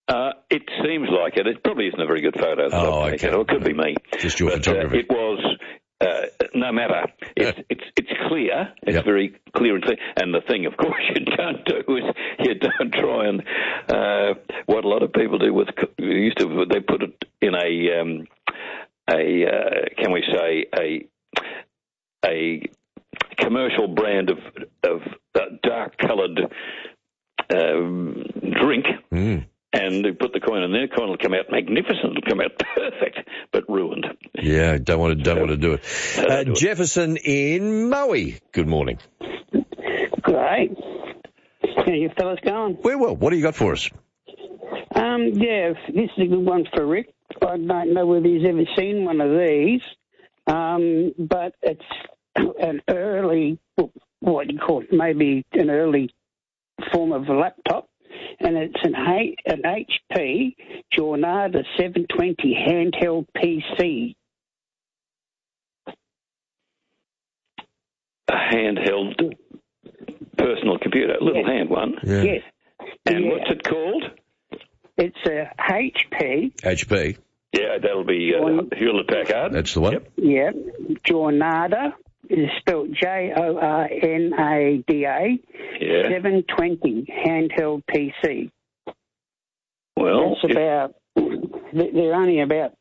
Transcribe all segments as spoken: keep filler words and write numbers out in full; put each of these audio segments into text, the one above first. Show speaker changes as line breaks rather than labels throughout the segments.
Uh, it seems like it. It probably isn't a very good photo.
Oh, okay.
Or it could be me.
Just your
but,
photography.
Uh, it was, uh, no matter. It's,
Yeah.
it's it's clear. It's
Yep.
very clear and clear. And the thing, of course, you don't do is you don't try and, uh, what a lot of people do with, used to, they put it in a, um, a uh, can we say, a, a commercial brand of, of uh, dark-coloured um, drink.
Mm.
And they put the coin in there. The coin will come out magnificent. It'll come out perfect, but ruined.
Yeah, don't want to don't so, want to do it. Uh, do Jefferson it. in Maui. Good morning.
Great. How you fellas going?
Very well. What do you got for us?
Um, yeah, this is a good one for Rick. I don't know whether he's ever seen one of these, um, but it's an early, what do you call it? Maybe an early form of a laptop. And it's an, an H P Jornada seven twenty handheld P C.
A handheld personal computer, a little
yes.
hand one.
Yeah.
Yes.
And
yeah.
what's it called?
It's a H P.
H P.
Yeah, that'll be uh, Hewlett-Packard.
That's the one.
Yep.
Yeah. Jornada is spelled J O R N A D A.
Yeah.
seven twenty handheld P C.
Well,
that's about. They're only about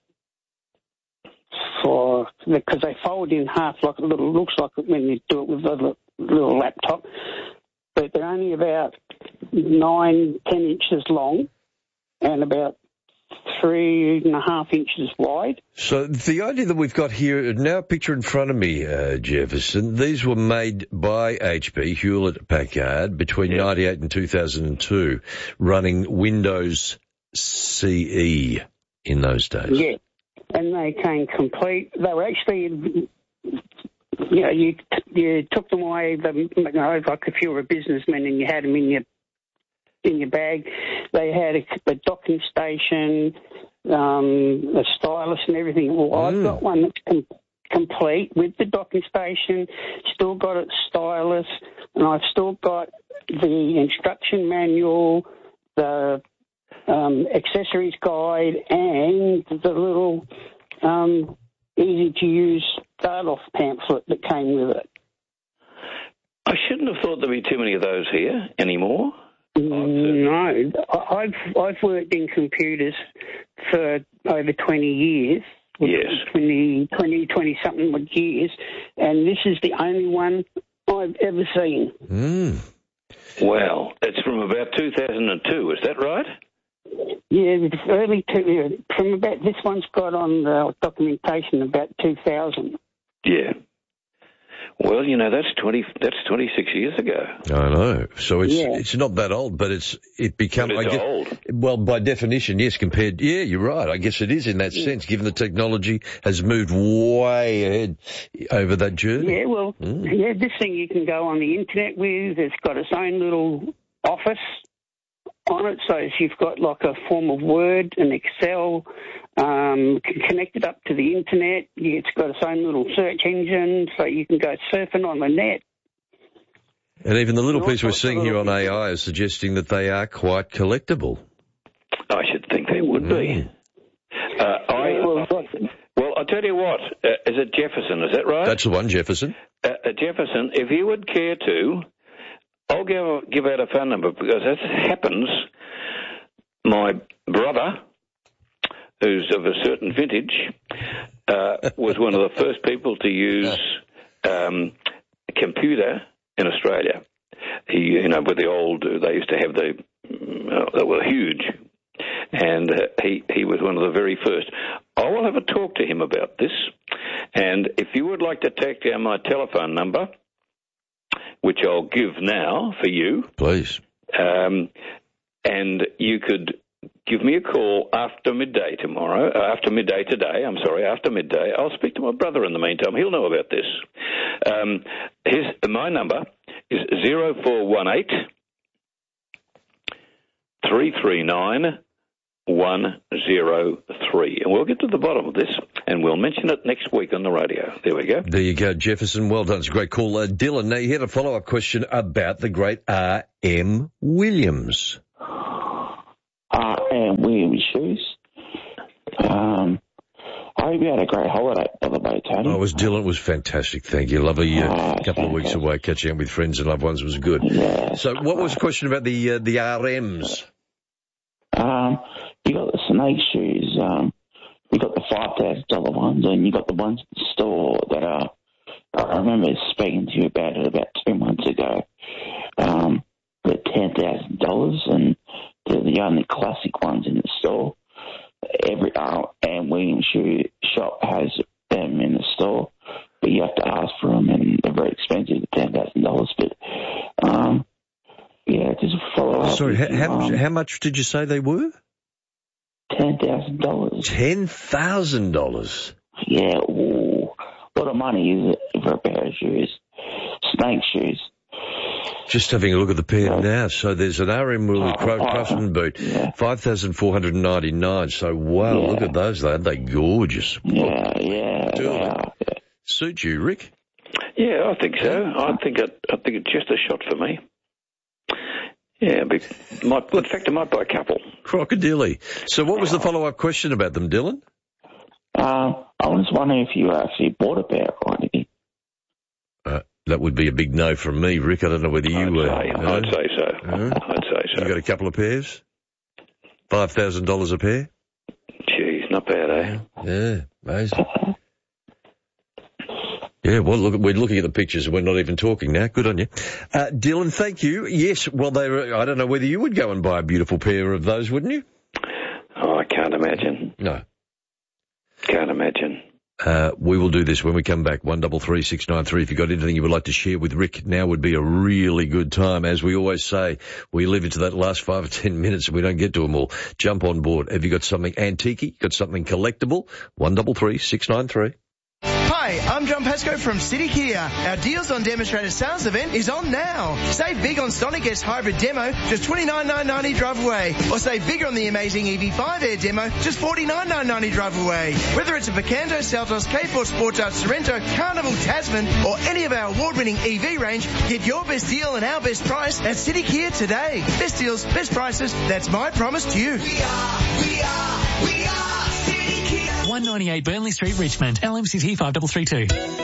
for because they fold in half like a little. Looks like it when you do it with a little laptop, but they're only about nine, ten inches long, and about three and a half inches wide.
So the idea that we've got here, now picture in front of me, uh, Jefferson, these were made by H P, Hewlett-Packard, between yep. ninety-eight and two thousand two, running Windows C E in those days.
Yeah, and they came complete. They were actually, you know, you, you took them away, you know, like if you were a businessman and you had them in your in your bag. They had a, a docking station, um, a stylus and everything. Well, mm. I've got one that's com- complete with the docking station, still got its stylus, and I've still got the instruction manual, the um, accessories guide, and the little um, easy-to-use start-off pamphlet that came with it.
I shouldn't have thought there'd be too many of those here anymore.
No, I've I've worked in computers for over twenty years.
Yes,
twenty, twenty, twenty something years, and this is the only one I've ever seen.
Mm.
Well, it's from about two thousand two. Is that right?
Yeah, early two, from about this one's got on the documentation about two thousand.
Yeah. Well, you know, that's twenty. That's twenty-six years ago.
I know. So it's
yeah.
it's not that old, but it's it become.
But it's
I guess,
old.
Well, by definition, yes. Compared, yeah, you're right. I guess it is in that
yeah.
sense, given the technology has moved way ahead over that journey.
Yeah. Well, mm. yeah. This thing you can go on the internet with. It's got its own little office on it, so if you've got like a form of Word and Excel, um, connected up to the internet. It's got its own little search engine, so you can go surfing on the net.
And even the little piece we're seeing here on A I is suggesting that they are quite collectible.
I should think they would be. Mm. Uh, I, well, well, I'll tell you what. Uh, is it Jefferson? Is that right?
That's the one, Jefferson.
Uh, uh, Jefferson, if you would care to, I'll give, give out a phone number because as it happens, my brother, who's of a certain vintage, uh, was one of the first people to use um, a computer in Australia. He, you know, with the old, they used to have the, uh, they were huge, and uh, he, he was one of the very first. I will have a talk to him about this, and if you would like to take down my telephone number, which I'll give now for you.
Please.
Um, and you could give me a call after midday tomorrow, uh, after midday today, I'm sorry, after midday. I'll speak to my brother in the meantime. He'll know about this. Um, his, my number is zero four one eight, three three nine, one zero three. And we'll get to the bottom of this, and we'll mention it next week on the radio. There we go.
There you go, Jefferson. Well done. It's a great call. Uh, Dylan, now you had a follow-up question about the great R M Williams.
Uh, and Williams shoes. Um, I hope you had a great holiday, by the way, Tony.
Oh, it was Dylan. It was fantastic. Thank you. Lovely uh,
Oh,
couple
fantastic.
of weeks away, catching up with friends and loved ones was good.
Yeah.
So what was the question about the uh, the R Ms?
Um, you got the snake shoes. Um, you got the five thousand dollar ones, and you got the ones in the store that are. I remember speaking to you about it about two months ago. Um, the ten thousand dollars, and they're the only classic ones in the store. Every uh, Anne Williams shoe shop has them in the store, but you have to ask for them, and they're very expensive, ten thousand dollars. But um, yeah, just follow up.
Sorry,
with
how,
you,
how,
um,
how much did you say they were?
ten thousand dollars.
Ten thousand dollars.
Yeah, ooh, a lot of money is it for a pair of shoes? Snake shoes.
Just having a look at the pair
Yeah.
now. So there's an R M Willie
Oh,
Cro-
oh,
Craftsman boot,
yeah.
five thousand four hundred ninety-nine. So wow,
Yeah.
look at those. Aren't they gorgeous?
Yeah, yeah,
Do
they
it.
are, yeah.
Suit you, Rick?
Yeah, I think so. I think it. I think it's just a shot for me. Yeah, but might, well, in fact, I might buy a couple.
Crocodile. So what was the follow-up question about them, Dylan?
Um, I was wondering if you actually bought a pair or anything.
Uh, that would be a big no from me, Rick. I don't know whether you...
I'd
uh,
say,
uh,
I'd say so.
uh,
I'd say so.
You got a couple of pairs? five thousand dollars a pair?
Jeez, not bad, eh?
Yeah, amazing. Yeah, well, look, we're looking at the pictures and we're not even talking now. Good on you. Uh, Dylan, thank you. Yes, well, they were, I don't know whether you would go and buy a beautiful pair of those, wouldn't you?
Oh, I can't imagine.
No.
Can't imagine.
Uh, we will do this when we come back. One double three six nine three. If you've got anything you would like to share with Rick, now would be a really good time. As we always say, we live into that last five or ten minutes and we don't get to them all. Jump on board. Have you got something antique? Got something collectible? One double three six nine three.
Hi, I'm John Pascoe from City Kia. Our Deals on Demonstrator Sales event is on now. Save big on Sonic S Hybrid Demo, just twenty-nine thousand nine hundred ninety drive away. Or save bigger on the amazing E V five Air Demo, just forty-nine thousand nine hundred ninety drive away. Whether it's a Picanto, Seltos, K four Sportage, Sorrento, Carnival, Tasman, or any of our award-winning E V range, get your best deal and our best price at City Kia today. Best deals, best prices, that's my promise to you.
We are, we are, we are City Kia.
one ninety-eight Burnley Street, Richmond. L M C T five three three two.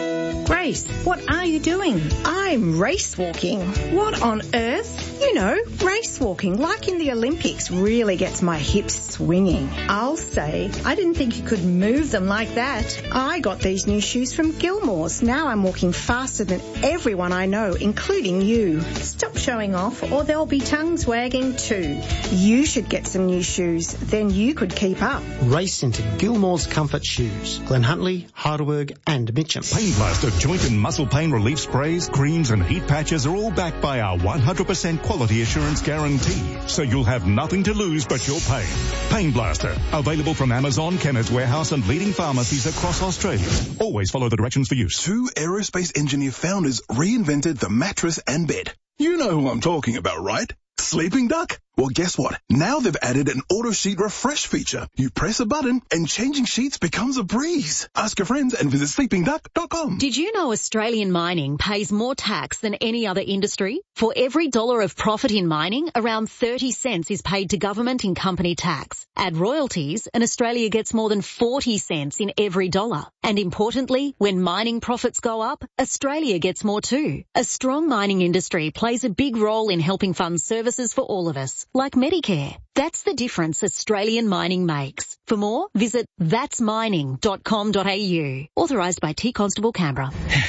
Grace, what are you doing? I'm race walking. What on earth? You know, race walking, like in the Olympics, really gets my hips swinging. I'll say, I didn't think you could move them like that. I got these new shoes from Gilmore's. Now I'm walking faster than everyone I know, including you. Stop showing off or there'll be tongues wagging too. You should get some new shoes, then you could keep up.
Race into Gilmore's Comfort Shoes. Glen Huntley, Heidelberg and Mitcham.
Pain Blaster joint and muscle pain relief sprays, creams and heat patches are all backed by our one hundred percent quality assurance guarantee. So you'll have nothing to lose but your pain. Pain Blaster. Available from Amazon, Chemist Warehouse and leading pharmacies across Australia. Always follow the directions for use.
Two aerospace engineer founders reinvented the mattress and bed. You know who I'm talking about, right? Sleeping Duck? Well, guess what? Now they've added an auto sheet refresh feature. You press a button and changing sheets becomes a breeze. Ask your friends and visit sleeping duck dot com.
Did you know Australian mining pays more tax than any other industry? For every dollar of profit in mining, around thirty cents is paid to government in company tax. Add royalties and Australia gets more than forty cents in every dollar. And importantly, when mining profits go up, Australia gets more too. A strong mining industry plays a big role in helping fund services for all of us, like Medicare. That's the difference Australian mining makes. For more, visit that's mining dot com dot a u. Authorised by T Constable Canberra.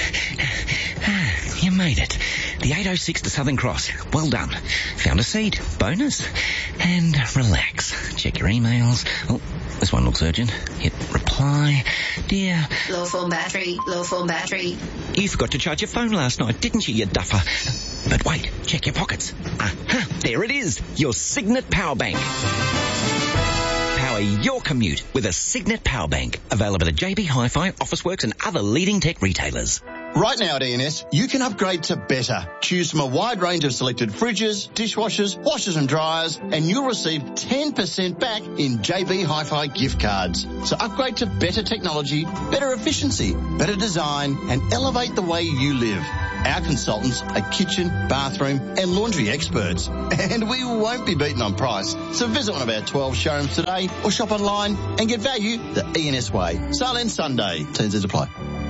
You made it. The eight oh six to Southern Cross. Well done. Found a seat. Bonus. And relax. Check your emails. Oh, this one looks urgent. Hit reply. Dear.
Low form battery, low form battery.
You forgot to charge your phone last night, didn't you, you duffer? But wait, check your pockets. Aha, there it is. Your Signet Power Bank. Power your commute with a Signet Power Bank. Available at J B Hi-Fi, Officeworks and other leading tech retailers.
Right now at E and S, you can upgrade to better. Choose from a wide range of selected fridges, dishwashers, washers and dryers, and you'll receive ten percent back in J B Hi-Fi gift cards. So upgrade to better technology, better efficiency, better design, and elevate the way you live. Our consultants are kitchen, bathroom and laundry experts. And we won't be beaten on price. So visit one of our twelve showrooms today or shop online and get value the E and S way. Sale ends Sunday. T and Cs apply.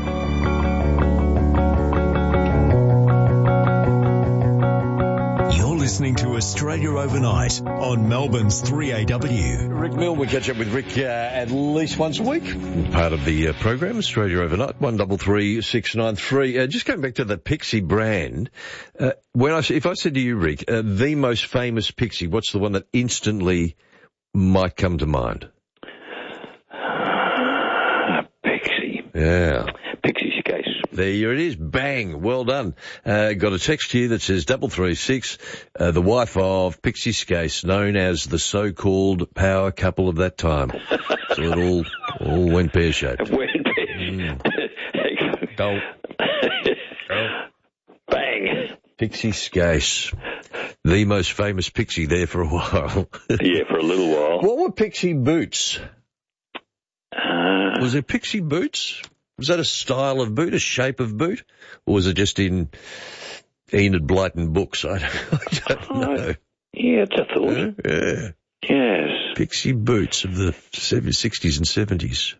Listening to Australia Overnight on Melbourne's three A W.
Rick Milne, we catch up with Rick uh, at least once a week. Part of the uh, program, Australia Overnight, one double three six nine three. Uh, just going back to the Pixie brand, uh, when I if I said to you, Rick, uh, the most famous Pixie, what's the one that instantly might come to mind?
Uh, Pixie.
Yeah.
Pixie's case.
There it is. Bang. Well done. Uh, got a text here that says double three six, uh, the wife of Pixie Skase, known as the so-called power couple of that time. So it all, all went pear-shaped.
It went pear-shaped.
Mm. Go. Go.
Bang.
Pixie Skase. The most famous Pixie there for a while.
Yeah, for a little while.
What were Pixie boots?
Uh,
Was there Pixie boots? Was that a style of boot, a shape of boot? Or was it just in Enid Blyton books? I don't, I don't know.
Yeah, it's a thought.
Yeah.
Yes.
Pixie boots of the sixties and seventies.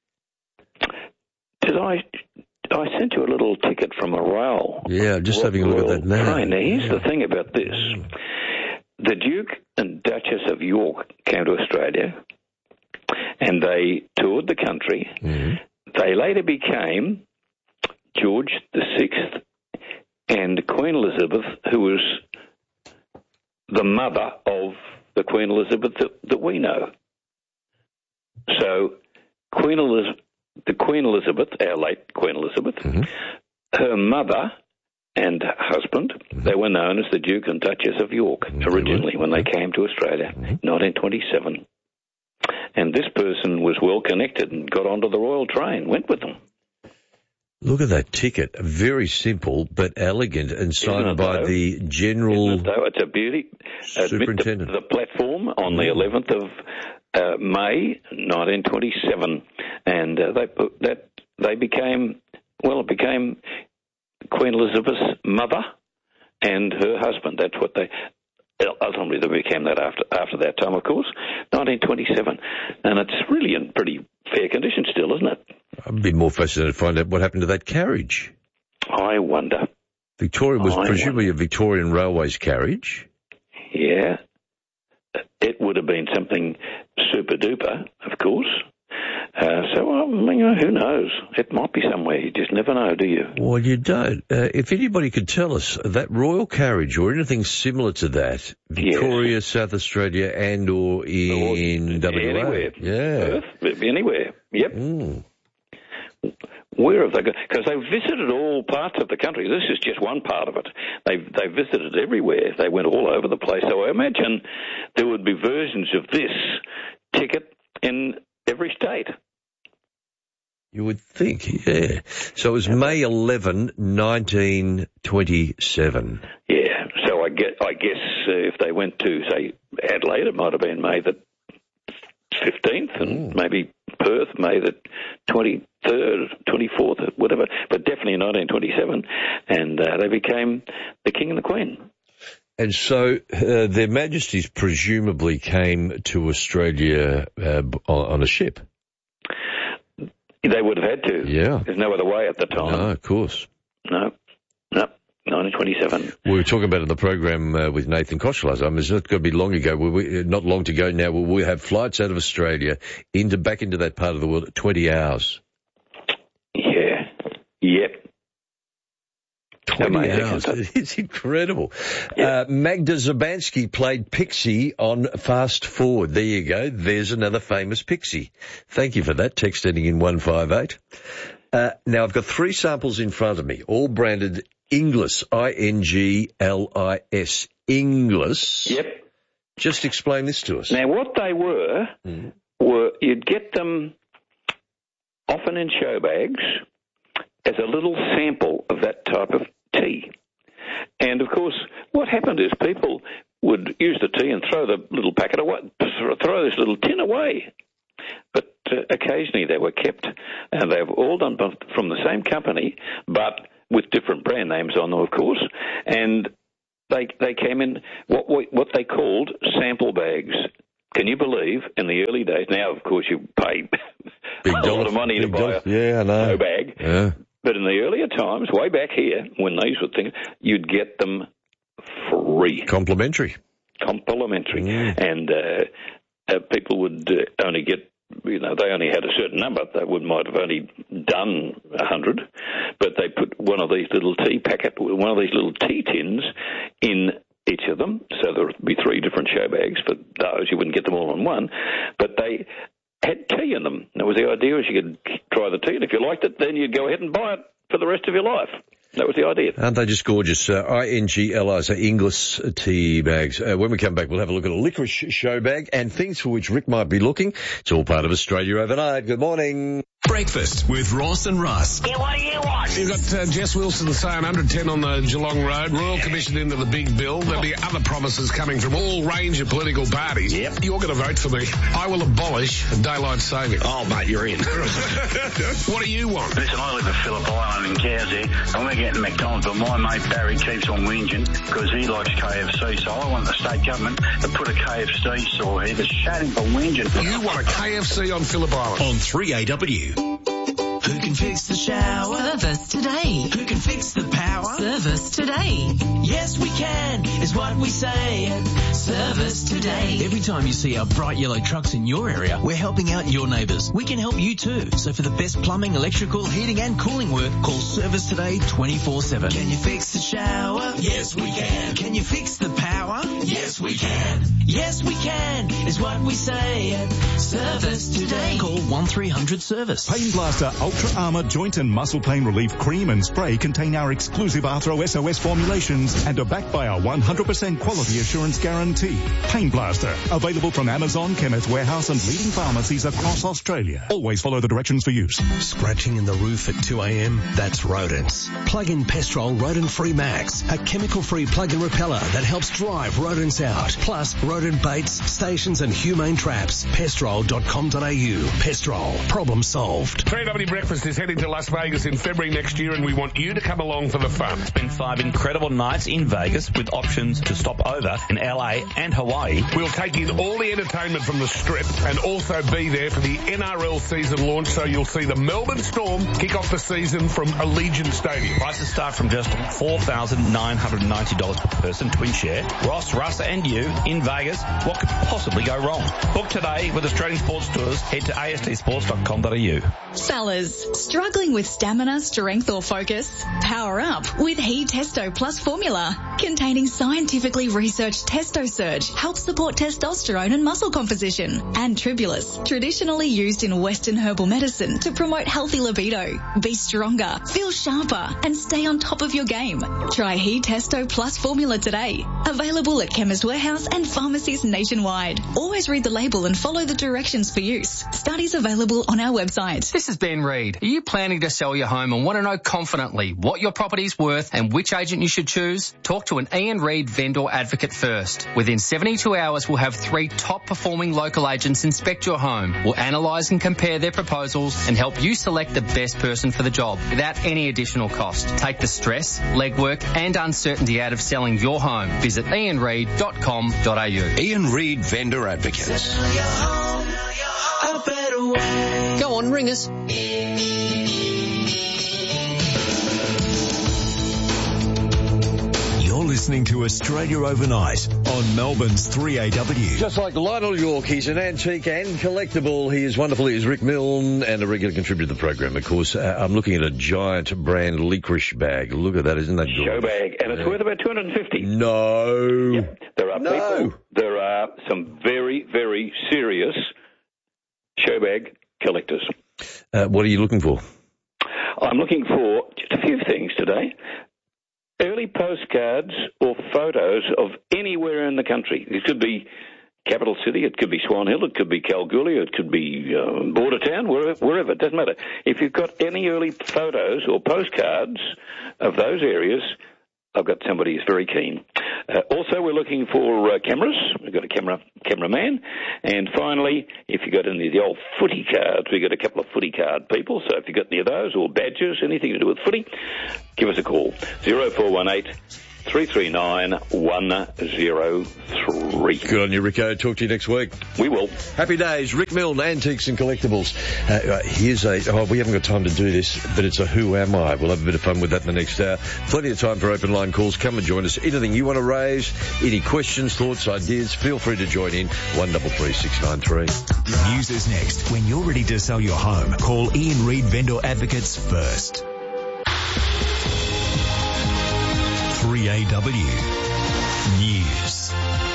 Did I... I sent you a little ticket from a rail.
Yeah, I'm just
Royal,
having a look at that now.
Train. Now, here's
yeah.
the thing about this. The Duke and Duchess of York came to Australia and they toured the country.
Mm-hmm.
They later became George the Sixth and Queen Elizabeth, who was the mother of the Queen Elizabeth that, that we know. So Queen Elizabeth, the Queen Elizabeth, our late Queen Elizabeth,
mm-hmm.
her mother and husband, mm-hmm. they were known as the Duke and Duchess of York mm-hmm. originally when they came to Australia, mm-hmm. nineteen twenty-seven. And this person was well connected and got onto the Royal train, went with them.
Look at that ticket. Very simple but elegant and signed by
though?
the General
Isn't it though? It's a beauty.
Superintendent.
The, the platform on the eleventh of uh, May, nineteen twenty-seven. And uh, they put that they became, well, it became Queen Elizabeth's mother and her husband. That's what they... Ultimately, they became that after after that time, of course, nineteen twenty-seven. And it's really in pretty fair condition still, isn't it?
I'd be more fascinated to find out what happened to that carriage.
I wonder.
Victoria was
I
presumably
wonder.
a Victorian Railways carriage.
Yeah. It would have been something super-duper, of course. Uh, so, I mean, who knows? It might be somewhere. You just never know, do you?
Well, you don't. Uh, if anybody could tell us, that royal carriage or anything similar to that, Victoria, yes. South Australia and or in
or
W A.
Anywhere.
Yeah.
Perth, anywhere. Yep.
Mm.
Where have they gone? Because they've visited all parts of the country. This is just one part of it. They've, they've visited everywhere. They went all over the place. So I imagine there would be versions of this ticket in every state.
You would think, yeah. So it was May eleventh, nineteen twenty-seven.
Yeah, so I guess, I guess uh, if they went to, say, Adelaide, it might have been May the fifteenth, and mm. maybe Perth, May the twenty-third, twenty-fourth, whatever, but definitely nineteen twenty-seven, and uh, they became the King and the Queen.
And so uh, their Majesties presumably came to Australia uh, on a ship.
They would have had to.
Yeah.
There's no other way at the time.
No, of course.
No, no, nineteen twenty-seven.
We were talking about it in the program uh, with Nathan Koshel. I mean, it's not going to be long ago. We, not long to go now. We'll have flights out of Australia into back into that part of the world at twenty hours.
Yeah. Yep.
twenty
Amazing,
hours.
It?
It's incredible.
Yeah.
Uh, Magda Zabansky played Pixie on Fast Forward. There you go. There's another famous Pixie. Thank you for that. Text ending in one five eight. Uh, now, I've got three samples in front of me, all branded Inglis, I N G L I S, Inglis.
Yep.
Just explain this to us.
Now, what they were, mm. were you'd get them often in show bags, as a little sample of that type of tea. And, of course, what happened is people would use the tea and throw the little packet away, throw this little tin away. But uh, occasionally they were kept, and they were all done from the same company, but with different brand names on them, of course, and they they came in what what they called sample bags. Can you believe, in the early days, now, of course, you pay
big
a
dollar,
lot of money to buy
dollar.
a
yeah, I know.
show bag.
Yeah.
But in the earlier times, way back here, when these were things, you'd get them free.
Complimentary.
Complimentary.
Mm.
And uh, uh, people would uh, only get, you know, they only had a certain number. They would might have only done a hundred, but they put one of these little tea packet, one of these little tea tins in each of them, so there would be three different show bags for those. You wouldn't get them all in one, but they had tea in them. That was the idea, was you could try the tea, and if you liked it, then you'd go ahead and buy it for the rest of your life. That was the idea.
Aren't they just gorgeous? Uh, I N G L I, so Inglis tea bags. Uh, when we come back, we'll have a look at a licorice show bag and things for which Rick might be looking. It's all part of Australia Overnight. Good morning.
Breakfast with Ross and Russ.
Yeah, what do you want?
You've got uh, Jess Wilson saying one hundred ten on the Geelong Road, Royal Commission into the big bill. There'll be other promises coming from all range of political parties.
Yep.
You're going to vote for me. I will abolish daylight saving.
Oh, mate, you're in.
What do you want?
Listen, I live at Phillip Island in Cowsey, and we're getting McDonald's, but my mate Barry keeps on whinging because he likes K F C, so I want the state government to put a K F C store here to shut him for whinging.
You want a K F C on Phillip Island?
On three A W.
Who can fix the shower?
Service today.
Who can fix the power?
Service today.
Yes, we can, is what we say. Service today.
Every time you see our bright yellow trucks in your area, we're helping out your neighbours. We can help you too. So for the best plumbing, electrical, heating and cooling work, call Service Today twenty-four seven.
Can you fix the shower? Yes, we can. Can you fix the power? Yes, we can. Yes, we can, is what we say. Service Today.
Call one three hundred service.
Pain Blaster Ultra Armour Joint and Muscle Pain Relief Cream and Spray contain our exclusive Arthro S O S formulations and are backed by our one hundred percent quality assurance guarantee. Pain Blaster, available from Amazon, Chemist Warehouse and leading pharmacies across Australia. Always follow the directions for use.
Scratching in the roof at two a.m.? That's rodents. Plug in Pestrol Rodent Free Max, a chemical-free plug-in repeller that helps drive rodents out. Plus, rodent baits, stations and humane traps. Pestrol dot com dot a u. Pestrol. Problem solved.
three A W Breakfast is heading to Las Vegas in February next year, and we want you to come along for the fun.
Spend five incredible nights in Vegas with options to stop over in L A and Hawaii.
We'll take in all the entertainment from the Strip and also be there for the N R L season launch, so you'll see the Melbourne Storm kick off the season from Allegiant Stadium.
Prices start from just four thousand nine hundred ninety dollars per person, twin share. Ross, Russ and you in Vegas. What could possibly go wrong? Book today with Australian Sports Tours. Head to a s t sports dot com dot a u.
Fellas, struggling with stamina, strength or focus? Power up with He Testo Plus formula. Containing scientifically researched Testo Surge helps support testosterone and muscle composition. And Tribulus, traditionally used in Western herbal medicine to promote healthy libido. Be stronger, feel sharper and stay on top of your game. Try He Testo Plus formula today. Available at Chemist Warehouse and pharmacies nationwide. Always read the label and follow the directions for use. Studies available on our website.
This is Ben Reid. Are you planning to sell your home and want to know confidently what your property's worth and which agent you should choose? Talk to an Ian Reid vendor advocate first. Within seventy-two hours, we'll have three top performing local agents inspect your home. We'll analyse and compare their proposals and help you select the best person for the job without any additional cost. Take the stress, legwork and uncertainty out of selling your home. Visit ian reid dot com dot a u.
Ian Reid Vendor Advocates.
Go on, ring us.
You're listening to Australia Overnight on Melbourne's three A W.
Just like Lionel York, he's an antique and collectible. He is wonderful. He is Rick Milne and a regular contributor to the program. Of course, uh, I'm looking at a giant brand licorice bag. Look at that, isn't that good?
Show bag, and it's
yeah.
worth about two hundred fifty.
No.
Yep. There are
no.
people, there are some very, very serious show bag collectors.
Uh, what are you looking for?
I'm looking for just a few things today. Early postcards or photos of anywhere in the country. It could be capital city, it could be Swan Hill, it could be Kalgoorlie, it could be uh, border town, wherever, wherever, it doesn't matter. If you've got any early photos or postcards of those areas, I've got somebody who's very keen. Uh, also, we're looking for uh, cameras. We've got a camera cameraman. And finally, if you've got any of the old footy cards, we've got a couple of footy card people. So if you've got any of those or badges, anything to do with footy, give us a call. zero four one eight, three three nine, one zero three.
Good on you, Rico. Talk to you next week.
We will.
Happy days. Rick Milne, Antiques and Collectibles. Uh, uh, here's a, oh, we haven't got time to do this, but it's a Who Am I? We'll have a bit of fun with that in the next hour. Plenty of time for open line calls. Come and join us. Anything you want to raise, any questions, thoughts, ideas, feel free to join in. one three three, six nine three.
News is next. When you're ready to sell your home, call Ian Reid Vendor Advocates first. three A W News.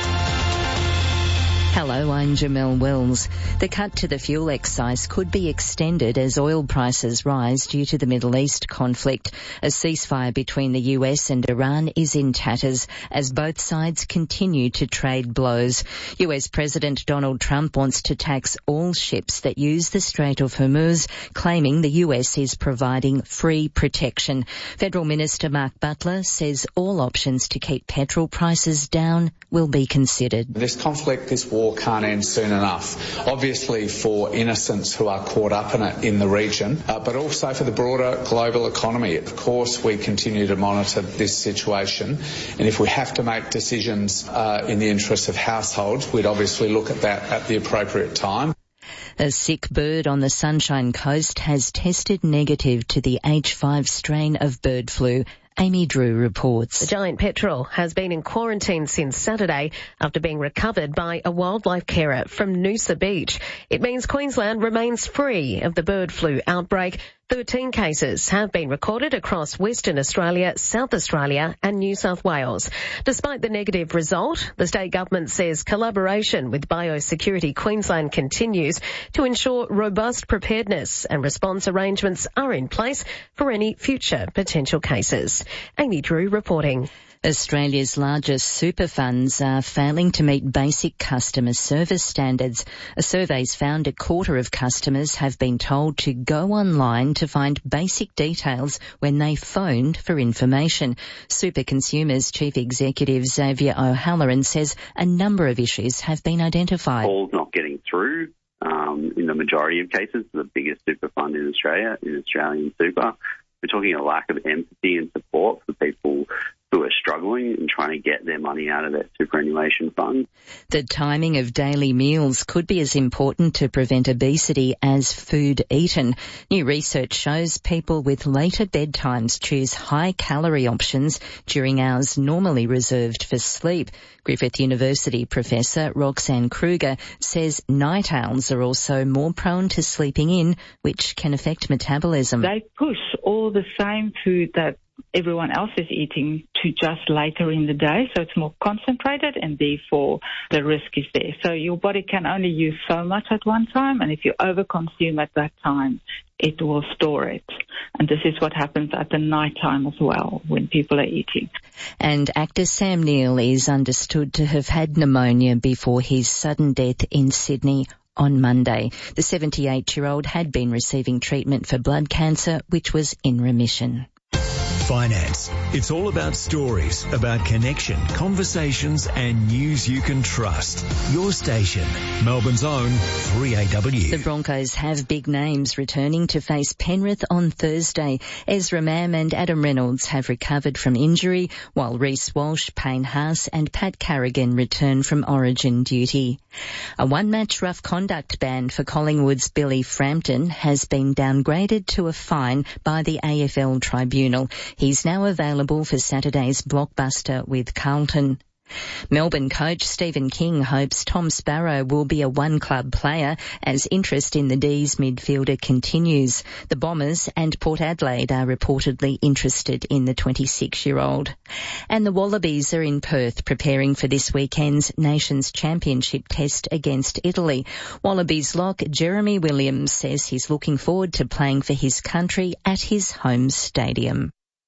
Hello, I'm Jamelle Wells. The cut to the fuel excise could be extended as oil prices rise due to the Middle East conflict. A ceasefire between the U S and Iran is in tatters as both sides continue to trade blows. U S President Donald Trump wants to tax all ships that use the Strait of Hormuz, claiming the U S is providing free protection. Federal Minister Mark Butler says all options to keep petrol prices down will be considered.
This conflict, this war can't end soon enough. Obviously for innocents who are caught up in it in the region, uh, but also for the broader global economy. Of course, we continue to monitor this situation, and if we have to make decisions uh, in the interests of households, we'd obviously look at that at the appropriate time.
A sick bird on the Sunshine Coast has tested negative to the H five strain of bird flu. Amy Drew reports.
The giant petrel has been in quarantine since Saturday after being recovered by a wildlife carer from Noosa Beach. It means Queensland remains free of the bird flu outbreak. thirteen cases have been recorded across Western Australia, South Australia and New South Wales. Despite the negative result, the state government says collaboration with Biosecurity Queensland continues to ensure robust preparedness and response arrangements are in place for any future potential cases. Amy Drew reporting.
Australia's largest super funds are failing to meet basic customer service standards. A survey's found a quarter of customers have been told to go online to find basic details when they phoned for information. Super Consumers Chief Executive Xavier O'Halloran says a number of issues have been identified.
Calls not getting through um, in the majority of cases. The biggest super fund in Australia, in Australian Super. We're talking a lack of empathy and support for people who are struggling and trying to get their money out of their superannuation fund.
The timing of daily meals could be as important to prevent obesity as food eaten. New research shows people with later bedtimes choose high-calorie options during hours normally reserved for sleep. Griffith University professor Roxanne Kruger says night owls are also more prone to sleeping in, which can affect metabolism.
They push all the same food that everyone else is eating to just later in the day, so it's more concentrated and therefore the risk is there. So your body can only use so much at one time, and if you overconsume at that time, it will store it. And this is what happens at the night time as well when people are eating.
And actor Sam Neill is understood to have had pneumonia before his sudden death in Sydney on Monday. The seventy-eight-year-old had been receiving treatment for blood cancer, which was in remission.
Finance. It's all about stories, about connection, conversations and news you can trust. Your station, Melbourne's own three A W.
The Broncos have big names returning to face Penrith on Thursday. Ezra Mam and Adam Reynolds have recovered from injury, while Reece Walsh, Payne Haas and Pat Carrigan return from Origin duty. A one-match rough conduct ban for Collingwood's Billy Frampton has been downgraded to a fine by the A F L Tribunal. He's now available for Saturday's blockbuster with Carlton. Melbourne coach Stephen King hopes Tom Sparrow will be a one-club player as interest in the D's midfielder continues. The Bombers and Port Adelaide are reportedly interested in the twenty-six-year-old. And the Wallabies are in Perth preparing for this weekend's Nations Championship test against Italy. Wallabies lock Jeremy Williams says he's looking forward to playing for his country at his home stadium.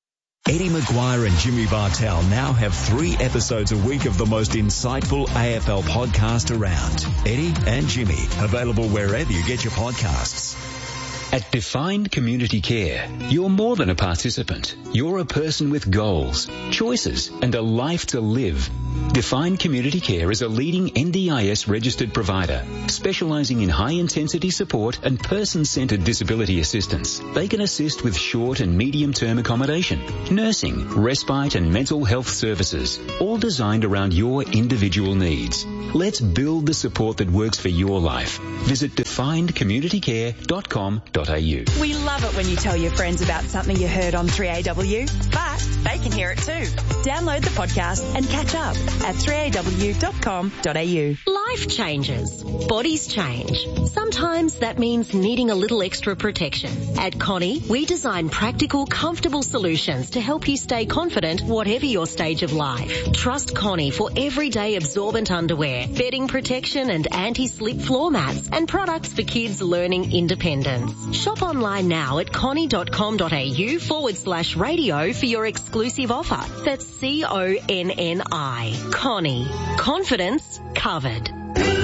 Eddie Maguire and Jimmy Bartell now have three episodes a week of the most insightful A F L podcast around. Eddie and Jimmy, available wherever you get your podcasts.
At Defined Community Care, you're more than a participant. You're a person with goals, choices, and a life to live. Defined Community Care is a leading N D I S registered provider, specialising in high-intensity support and person-centred disability assistance. They can assist with short and medium-term accommodation, nursing, respite and mental health services, all designed around your individual needs. Let's build the support that works for your life. Visit defined community care dot com dot a u.
We love it when you tell your friends about something you heard on three A W, but they can hear it too. Download the podcast and catch up at three a w dot com dot a u.
Life changes. Bodies change. Sometimes that means needing a little extra protection. At Connie, we design practical, comfortable solutions to help you stay confident whatever your stage of life. Trust Connie for everyday absorbent underwear, bedding protection and anti-slip floor mats, and products for kids learning independence. Shop online now at connie dot com dot a u forward slash radio for your exclusive offer. That's C O N N I. Connie. Confidence covered.